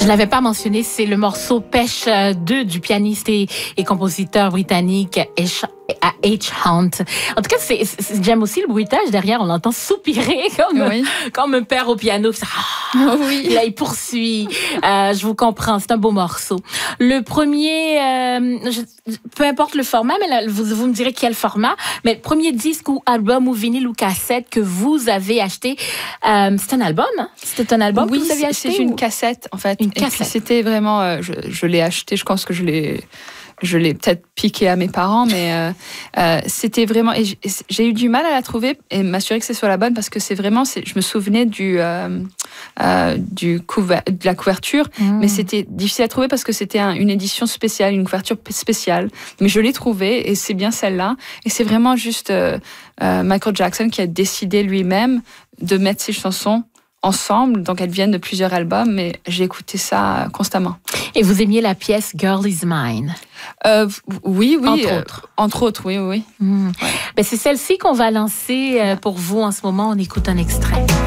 l'avais pas mentionné, c'est le morceau Pêche 2 du pianiste et compositeur britannique H. Hunt. En tout cas, j'aime aussi le bruitage derrière. On entend soupirer comme un père au piano. Oui. Là, il poursuit. Je vous comprends. C'est un beau morceau. Le premier, peu importe le format, mais là, vous me direz quel format. Mais le premier disque ou album ou vinyle ou cassette que vous avez acheté, c'est un album. Hein? C'était un album que vous avez acheté. Oui, c'est une cassette en fait. Une cassette. Et puis c'était vraiment, je l'ai acheté. Je pense que je l'ai peut-être piqué à mes parents, mais c'était vraiment... Et j'ai eu du mal à la trouver et m'assurer que c'est soit la bonne parce que c'est vraiment... Je me souvenais de la couverture, mais c'était difficile à trouver parce que c'était une édition spéciale, une couverture spéciale. Mais je l'ai trouvée et c'est bien celle-là. Et c'est vraiment juste Michael Jackson qui a décidé lui-même de mettre ses chansons ensemble, donc elles viennent de plusieurs albums, mais j'ai écouté ça constamment. Et vous aimiez la pièce Girl Is Mine? Oui. Entre autres, oui. Ouais. Ben, c'est celle-ci qu'on va lancer pour vous en ce moment. On écoute un extrait.